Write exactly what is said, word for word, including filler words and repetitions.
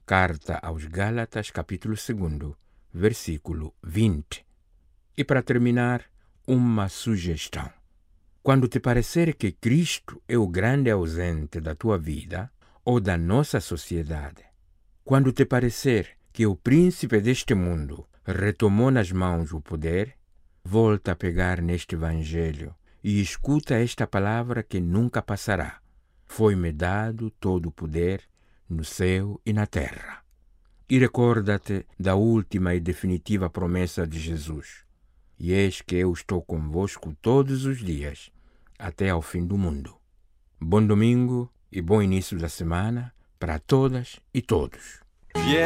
Carta aos Gálatas, capítulo dois, versículo vinte. E para terminar, uma sugestão. Quando te parecer que Cristo é o grande ausente da tua vida ou da nossa sociedade, quando te parecer que o príncipe deste mundo retomou nas mãos o poder, volta a pegar neste evangelho e escuta esta palavra que nunca passará. Foi-me dado todo o poder no céu e na terra. E recorda-te da última e definitiva promessa de Jesus. E eis que eu estou convosco todos os dias, até ao fim do mundo. Bom domingo e bom início da semana para todas e todos.